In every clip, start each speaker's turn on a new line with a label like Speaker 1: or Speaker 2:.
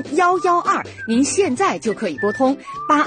Speaker 1: 823-23112，您现在就可以拨通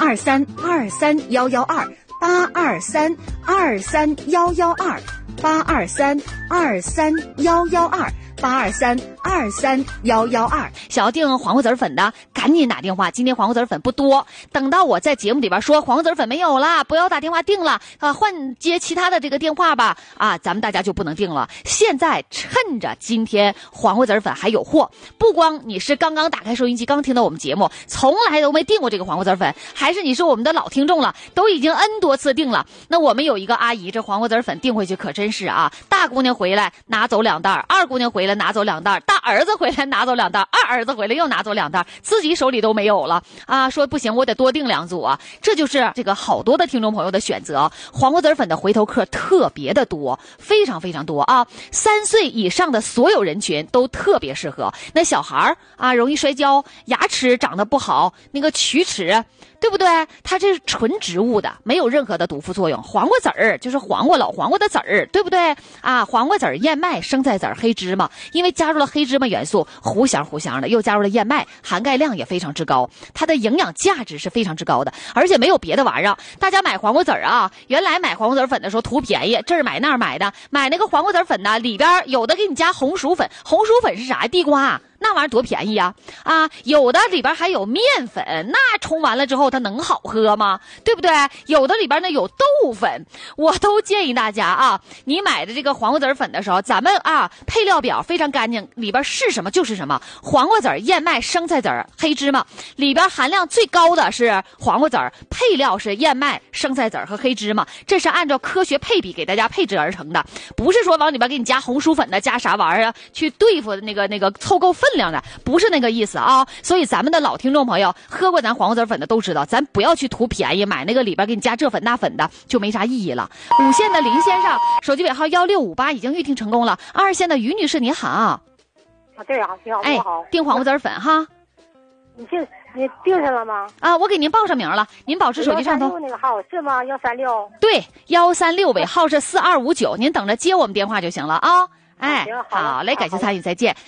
Speaker 1: 823-23112，823-23112，823-23112。
Speaker 2: 想要订黄瓜子粉的，赶紧打电话。今天黄瓜子粉不多，等到我在节目里边说黄瓜子粉没有了，不要打电话订了啊，换接其他的这个电话吧啊，咱们大家就不能订了。现在趁着今天黄瓜子粉还有货，不光你是刚刚打开收音机刚听到我们节目，从来都没订过这个黄瓜子粉，还是你是我们的老听众了，都已经 N 多次订了。那我们有一个阿姨，这黄瓜子粉订回去可真是啊，大姑娘回来拿走2袋，二姑娘回来拿走2袋，大儿子回来拿走2袋，二儿子回来又拿走2袋，自己手里都没有了啊！说不行，我得多订2组啊！这就是这个好多的听众朋友的选择。黄瓜子粉的回头客特别的多，非常非常多啊！3岁以上的所有人群都特别适合。那小孩啊，容易摔跤，牙齿长得不好，那个龋齿，对不对？它这是纯植物的，没有任何的毒副作用。黄瓜籽儿就是黄瓜，老黄瓜的籽儿，对不对啊？黄瓜籽儿、燕麦、生菜籽儿、黑芝麻，因为加入了黑芝麻元素，糊香的，又加入了燕麦，含钙量也非常之高，它的营养价值是非常之高的，而且没有别的玩意儿。大家买黄瓜籽儿啊，原来买黄瓜籽儿粉的时候图便宜，这儿买那儿买的，买那个黄瓜籽儿粉呢，里边有的给你加红薯粉，红薯粉是啥呀？地瓜。那玩意儿多便宜呀！啊，有的里边还有面粉，那冲完了之后它能好喝吗？对不对？有的里边呢有豆粉，我都建议大家啊，你买的这个黄瓜籽粉的时候，咱们啊配料表非常干净，里边是什么就是什么。黄瓜籽、燕麦、生菜籽、黑芝麻，里边含量最高的是黄瓜籽，配料是燕麦、生菜籽和黑芝麻，这是按照科学配比给大家配置而成的，不是说往里边给你加红薯粉的，加啥玩意儿去对付那个凑够分量的，不是那个意思啊！所以咱们的老听众朋友喝过咱黄瓜籽粉的都知道，咱不要去图便宜，买那个里边给你加这粉那粉的就没啥意义了。5线的林先生，手机尾号1658已经预订成功了。2线的于女士，你好。
Speaker 3: 啊，对啊，你好，你好。
Speaker 2: 订黄瓜籽粉哈。
Speaker 3: 你订上了吗？
Speaker 2: 啊，我给您报上名了，您保持手机上头。
Speaker 3: 136那个号是吗？136。
Speaker 2: 对，136尾号是4259，您等着接我们电话就行了啊。哎，好嘞，感谢参与，再见。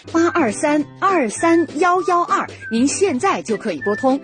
Speaker 1: 823-23112，您现在就可以拨通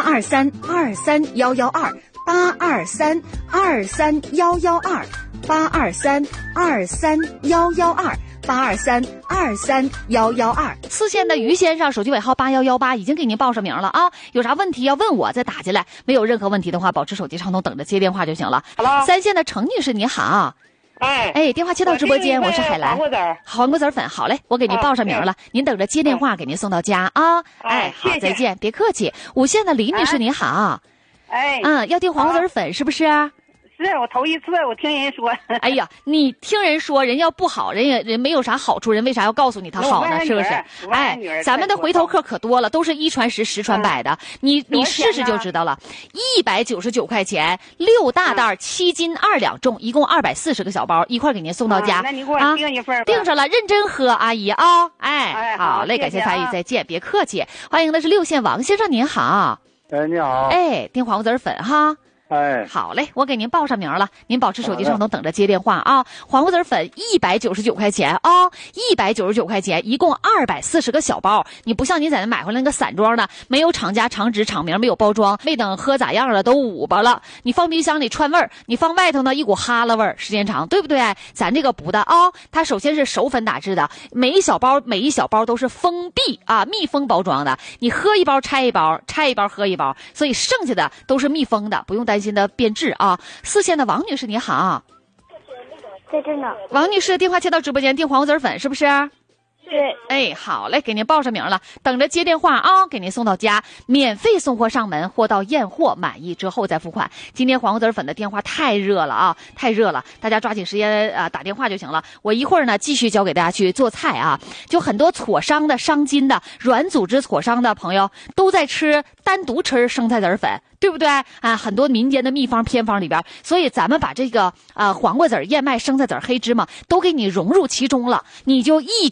Speaker 1: 823-23112，823-23112，823-23112。
Speaker 2: 4线的于先生，手机尾号8118，已经给您报上名了啊。有啥问题要问我，再打进来。没有任何问题的话，保持手机畅通，等着接电话就行了。3线的程女士，你好。哎，电话接到直播间，我是海兰。黄瓜籽粉，好嘞，我给您报上名了，您等着接电话，给您送到家啊。哎，好，再见，别客气。5线的李女士，你好。
Speaker 4: 哎，
Speaker 2: 要订黄瓜籽粉是不是？
Speaker 4: 是我头一次，我听人说。
Speaker 2: 哎呀，你听人说，人要不好，人没有啥好处，人为啥要告诉你他好呢？是不是？哎，咱们的回头客可多了，都是1传10，10传100的。你试试就知道了。199块钱，6大袋，7斤2两重，一共240个小包，一块给您送到家。
Speaker 4: 那您给我订一份吧。
Speaker 2: 订上了，认真喝，阿姨啊。哎，好嘞，感谢参与，再见，别客气。欢迎的是6线王先生，您好。
Speaker 5: 哎，你好。
Speaker 2: 哎，订黄瓜籽粉哈。
Speaker 5: 哎，
Speaker 2: 好嘞，我给您报上名了，您保持手机上头等着接电话啊。黄瓜籽粉199块钱啊，199块钱，一共240个小包。你不像你在那买回来那个散装的，没有厂家、厂址、厂名，没有包装，没等喝咋样了都捂巴了。你放冰箱里串味儿，你放外头呢一股哈喇味儿，时间长，对不对？咱这个不的啊，它首先是手粉打制的，每一小包都是封闭啊，密封包装的。你喝一包拆一包，拆一包喝一包，所以剩下的都是密封的，不用担心的变质啊。4线的王女士，你好。
Speaker 3: 在这呢。
Speaker 2: 王女士，电话接到直播间，订黄瓜籽粉是不是？
Speaker 3: 对。
Speaker 2: 哎，好嘞，给您报上名了，等着接电话啊，给您送到家，免费送货上门，货到验货满意之后再付款。今天黄瓜籽粉的电话太热了啊，太热了，大家抓紧时间打电话就行了。我一会儿呢继续教给大家去做菜啊。就很多挫伤的、伤筋的、软组织挫伤的朋友都在单独吃生菜籽粉。对不对啊？很多民间的秘方偏方里边，所以咱们把这个黄瓜籽、燕麦、生菜籽、黑芝麻都给你融入其中了，你就一举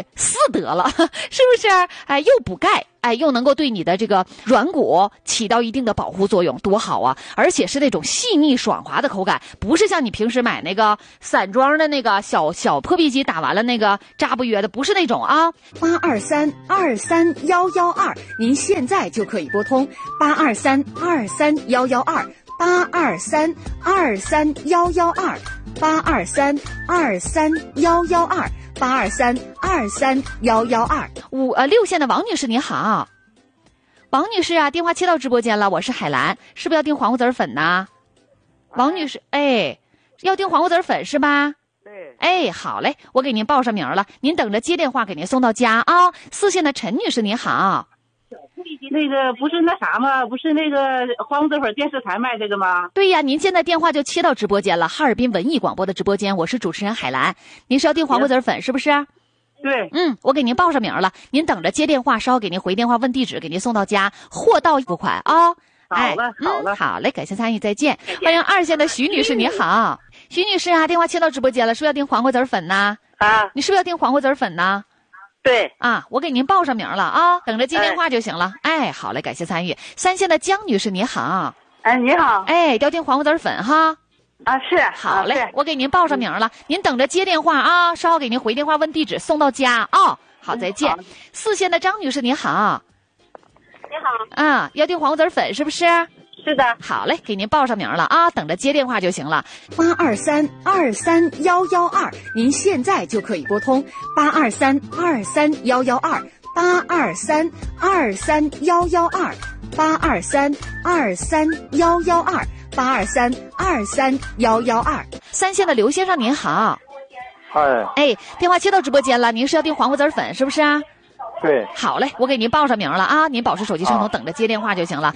Speaker 2: 4得了，是不是？哎，又补钙，哎，又能够对你的这个软骨起到一定的保护作用，多好啊！而且是那种细腻爽滑的口感，不是像你平时买那个散装的那个小破壁机打完了那个扎不约的，不是那种啊。
Speaker 1: 823-23112，您现在就可以拨通823-23112。823-23112，823-23112，823-23112。
Speaker 2: 6线的王女士您好，王女士啊，电话切到直播间了，我是海兰，是不是要订黄瓜子粉呢？王女士，哎，要订黄瓜子粉是吧？
Speaker 5: 对。
Speaker 2: 哎，好嘞，我给您报上名了，您等着接电话给您送到家啊。4线的陈女士您好。
Speaker 4: 那个不是那啥吗？不是那个黄瓜子粉电视台卖这个吗？
Speaker 2: 对呀，您现在电话就切到直播间了，哈尔滨文艺广播的直播间，我是主持人海兰。您是要订黄瓜子粉是不是？
Speaker 4: 对。
Speaker 2: 我给您报上名了，您等着接电话，稍后给您回电话问地址，给您送到家，货到付款啊。
Speaker 4: 好了，好了，
Speaker 2: 好嘞，感谢参与，再见。欢迎2线的徐女士，你好，徐女士啊，电话切到直播间了，是不是要订黄瓜子粉呢？
Speaker 5: 啊，
Speaker 2: 你是不是要订黄瓜子粉呢？
Speaker 5: 对
Speaker 2: 啊，我给您报上名了啊，等着接电话就行了。哎，好嘞，感谢参与。3线的江女士，你好。
Speaker 5: 哎，你好。
Speaker 2: 哎，要订黄瓜子粉哈。
Speaker 5: 啊，是。
Speaker 2: 好嘞，
Speaker 5: 是
Speaker 2: 我给您报上名了，您等着接电话啊，稍后给您回电话问地址，送到家啊。好，再见。4线的张女士，你好。
Speaker 3: 你好。
Speaker 2: 啊，要订黄瓜子粉是不是？
Speaker 3: 是的。
Speaker 2: 好嘞，给您报上名了啊，等着接电话就行了。
Speaker 1: 823-23112，您现在就可以拨通823-23112，823-23112，823-23112，823-23112。
Speaker 2: 3线的刘先生您好。
Speaker 6: 哎，
Speaker 2: 电话接到直播间了，您是要订黄瓜子粉是不是啊？
Speaker 6: 对。
Speaker 2: 好嘞，我给您报上名了啊，您保持手机畅通，等着接电话就行了。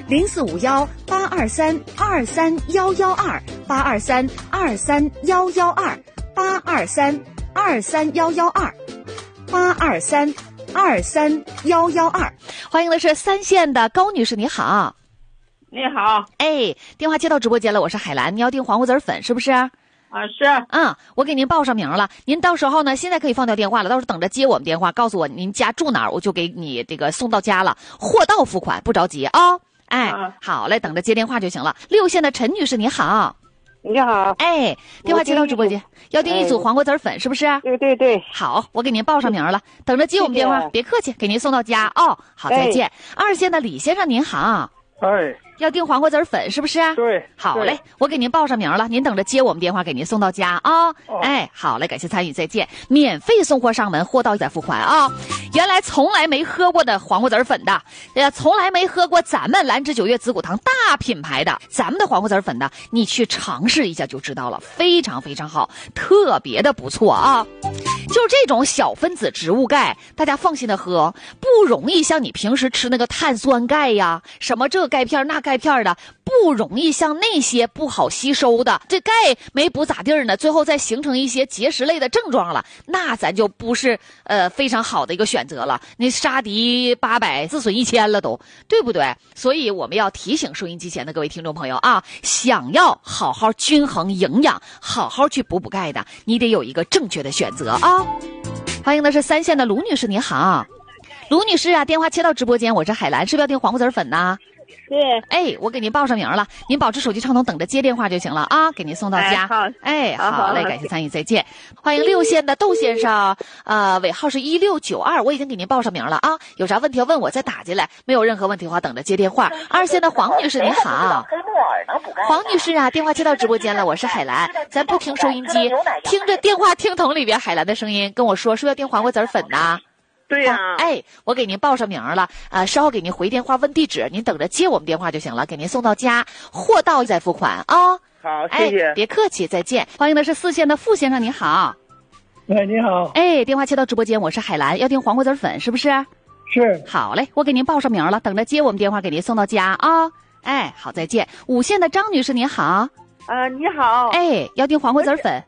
Speaker 1: 0451-823-23112，823-23112，823-23112，823-23112。
Speaker 2: 欢迎的是3线的高女士，你好。
Speaker 4: 你好。
Speaker 2: 哎，电话接到直播间了，我是海兰，你要订黄瓜子粉是不是？
Speaker 4: 啊，是。
Speaker 2: 我给您报上名了，您到时候呢，现在可以放掉电话了，到时候等着接我们电话，告诉我您家住哪儿，我就给你这个送到家了，货到付款，不着急啊。哎，好嘞，等着接电话就行了。6线的陈女士，你好。
Speaker 5: 你好。
Speaker 2: 哎，电话接到直播间，要订一组黄瓜子粉是不是？
Speaker 5: 对对对。
Speaker 2: 好，我给您报上名了，等着接我们电话，别客气，给您送到家哦。好，再见。2线的李先生您好。
Speaker 6: 哎，
Speaker 2: 要订黄瓜子粉是不是？
Speaker 6: 对。
Speaker 2: 好嘞，我给您报上名了，您等着接我们电话，给您送到家啊。哎，好嘞，感谢参与，再见。免费送货上门，货到再付款啊。原来从来没喝过的黄瓜子粉的，从来没喝过咱们兰芝9月紫骨汤大品牌的咱们的黄瓜子粉的，你去尝试一下就知道了，非常非常好，特别的不错啊。就这种小分子植物钙，大家放心的喝，不容易像你平时吃那个碳酸钙呀，什么这钙片那钙片的，不容易像那些不好吸收的，这钙没补咋地儿呢，最后再形成一些结石类的症状了，那咱就不是非常好的一个选择了。那杀敌800，自损1000了都，对不对？所以我们要提醒收音机前的各位听众朋友啊，想要好好均衡营养，好好去补钙的，你得有一个正确的选择啊。欢迎的是3线的卢女士，你好。卢女士啊，电话切到直播间，我是海兰，是不是要订黄瓜子粉呢？
Speaker 3: 对。
Speaker 2: 哎，我给您报上名了，您保持手机畅通，等着接电话就行了啊，给您送到家。好嘞，感谢参与，再见。欢迎6线的窦先生，尾号是1692，我已经给您报上名了啊，有啥问题要问我再打进来，没有任何问题的话等着接电话。2线的黄女士你好。黄女士啊，电话接到直播间了，我是海兰，咱不听收音机，听着电话听筒里边海兰的声音跟我说，是不是要订黄瓜子粉呢？
Speaker 5: 对呀。
Speaker 2: 哎，我给您报上名了，稍后给您回电话问地址，您等着接我们电话就行了，给您送到家，货到再付款啊。
Speaker 5: 好，谢谢。
Speaker 2: 别客气，再见。欢迎的是4线的傅先生，你好。
Speaker 6: 哎，你好。
Speaker 2: 哎，电话切到直播间，我是海兰，要订黄瓜子粉是不是？
Speaker 6: 是。
Speaker 2: 好嘞，我给您报上名了，等着接我们电话，给您送到家啊。哎，好，再见。5线的张女士，您好。
Speaker 5: 你好。
Speaker 2: 哎，要订黄瓜子粉。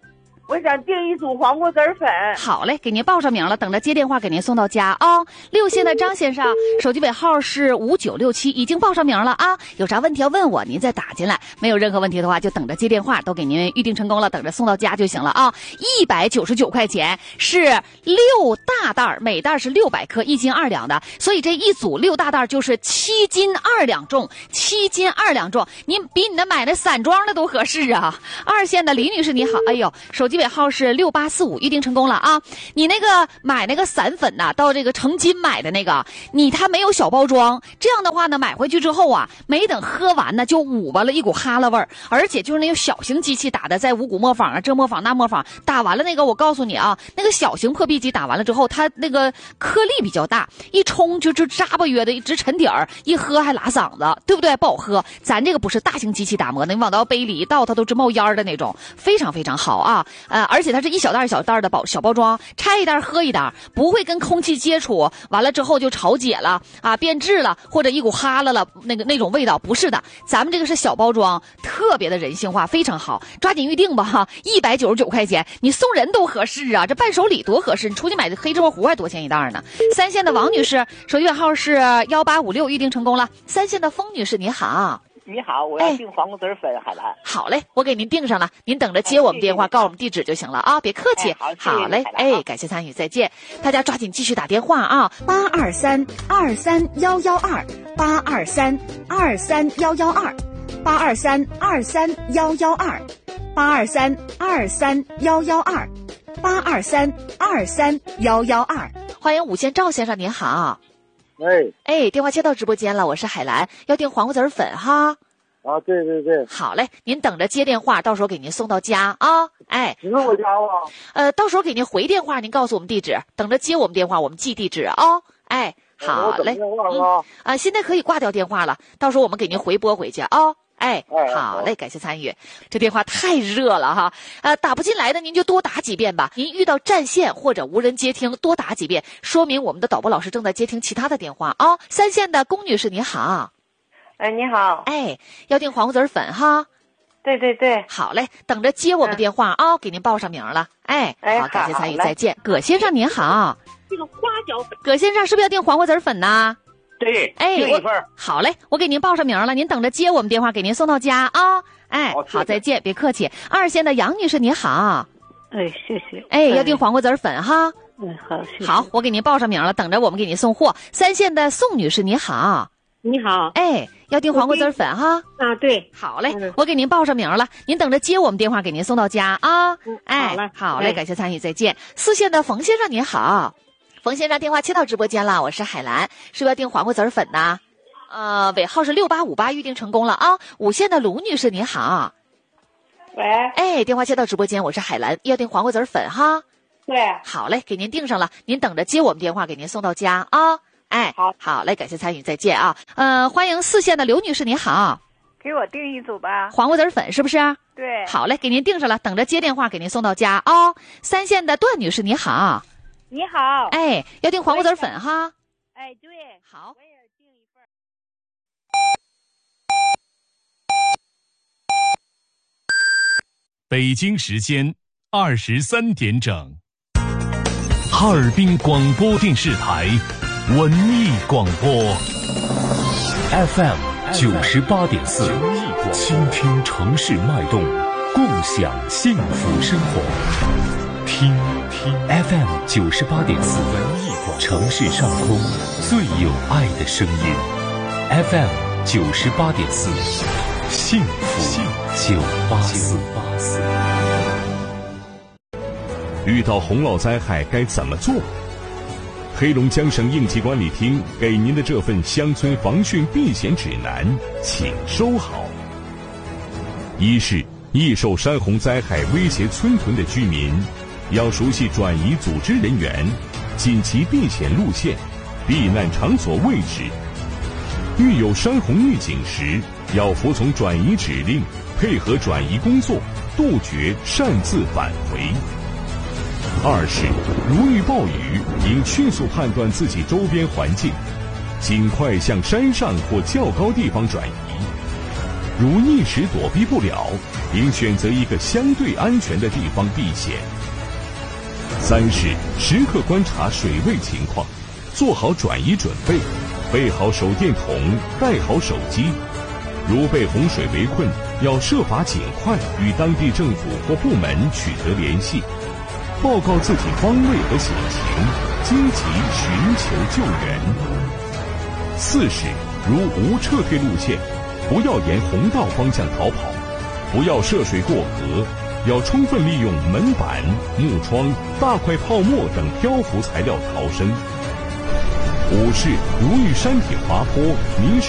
Speaker 5: 我想订一组黄瓜子粉。
Speaker 2: 好嘞，给您报上名了，等着接电话给您送到家啊。6线的张先生，手机尾号是5967，已经报上名了啊。有啥问题要问我，您再打进来。没有任何问题的话，就等着接电话，都给您预定成功了，等着送到家就行了啊。199块钱是6大袋，每袋是600克，1斤2两的，所以这一组6大袋就是7斤2两重，7斤2两重，您比你那买那散装的都合适啊。2线的李女士你好，哎呦，手机尾号是6845，预定成功了啊！你那个买那个散粉呐，到这个成斤买的那个，它没有小包装，这样的话呢，买回去之后啊，没等喝完呢，就捂巴了一股哈喇味儿，而且就是那个小型机器打的，在五谷磨坊啊，这磨坊那磨坊打完了那个，我告诉你啊，那个小型破壁机打完了之后，它那个颗粒比较大，一冲就扎巴约的，一直沉底儿，一喝还拉嗓子，对不对？不好喝。咱这个不是大型机器打磨的，你往到杯里一倒，它都直冒烟的那种，非常非常好啊！而且它是一小袋一小袋的小包装，拆一袋喝一袋，不会跟空气接触，完了之后就潮解了啊，变质了，或者一股哈喇了那种味道，不是的，咱们这个是小包装，特别的人性化，非常好，抓紧预定吧哈！199块钱，你送人都合适啊，这伴手礼多合适，你出去买的黑芝麻糊还多钱一袋呢。3线的王女士，手机尾号是1856，预定成功了。3线的风女士你好。
Speaker 5: 你好，我要订黄瓜子粉，海兰。
Speaker 2: 好嘞，我给您订上了，您等着接我们电话，告诉我们地址就行了啊，别客气。好嘞，感谢参与，再见。大家抓紧继续打电话啊，82323112823112823231112，823231112，823231112，欢迎5线赵先生，您好。电话接到直播间了，我是海兰，要订黄瓜子粉哈。
Speaker 6: 啊，对对对。
Speaker 2: 好嘞，您等着接电话，到时候给您送到家啊。
Speaker 6: 你说我家吗？
Speaker 2: 到时候给您回电话，您告诉我们地址，等着接我们电话，我们寄地址啊。好嘞。现在可以挂掉电话了，到时候我们给您回拨回去啊。好嘞，感谢参与。这电话太热了哈，打不进来的您就多打几遍吧。您遇到占线或者无人接听，多打几遍，说明我们的导播老师正在接听其他的电话啊。3线的龚女士你好。
Speaker 5: 你好。
Speaker 2: 要订黄瓜子粉哈。
Speaker 5: 对对对。
Speaker 2: 好嘞，等着接我们电话啊，给您报上名了。好，感谢参与，再见。葛先生您好。
Speaker 3: 这个花椒粉。
Speaker 2: 葛先生是不是要订黄瓜子粉呢？
Speaker 6: 对，订一份。
Speaker 2: 好嘞，我给您报上名了，您等着接我们电话，给您送到家啊。好，再见，别客气。2线的杨女士你好。
Speaker 5: 谢谢。
Speaker 2: 要订黄瓜子粉哈。
Speaker 5: 好，谢谢。
Speaker 2: 好，我给您报上名了，等着我们给您送货。3线的宋女士你好。
Speaker 3: 你好。
Speaker 2: 要订黄瓜子粉哈。
Speaker 3: 对。
Speaker 2: 好嘞，我给您报上名了，您等着接我们电话，给您送到家啊。好嘞，感谢参与，再见。4线的冯先生你好。冯先生，电话接到直播间了，我是海兰，是不是要订黄瓜子粉呢？尾号是6858，预定成功了啊。5线的卢女士你好。
Speaker 5: 喂。
Speaker 2: 电话接到直播间，我是海兰，要订黄瓜子粉哈。
Speaker 5: 对。
Speaker 2: 好嘞，给您订上了，您等着接我们电话，给您送到家啊。好嘞，感谢参与，再见啊。欢迎4线的刘女士你好。
Speaker 7: 给我订一组吧。
Speaker 2: 黄瓜子粉是不是？
Speaker 7: 对。
Speaker 2: 好嘞，给您订上了，等着接电话，给您送到家啊。3线的段女士你好。
Speaker 7: 你好。
Speaker 2: 要订黄瓜子粉哈。
Speaker 7: 对。
Speaker 2: 好。
Speaker 7: 我也订一份。
Speaker 8: 北京时间23点整，哈尔滨广播电视台文艺广播 FM 98.4，倾听城市脉动，共享幸福生活。听 FM 98.4，城市上空最有爱的声音。FM 98.4，幸福984。遇到洪涝灾害该怎么做？黑龙江省应急管理厅给您的这份乡村防汛避险指南，请收好。一是易受山洪灾害威胁村屯的居民，要熟悉转移组织人员、紧急避险路线、避难场所位置。遇有山洪预警时，要服从转移指令，配合转移工作，杜绝擅自返回。二是如遇暴雨，应迅速判断自己周边环境，尽快向山上或较高地方转移。 如一时躲避不了，应选择一个相对安全的地方避险。3是时刻观察水位情况，做好转移准备，备好手电筒，带好手机。如被洪水围困，要设法尽快与当地政府或部门取得联系，报告自己方位和险情，积极寻求救援。4是如无撤退路线，不要沿洪道方向逃跑，不要涉水过河，要充分利用门板、木窗、大块泡沫等漂浮材料逃生。5是如遇山体滑坡、泥石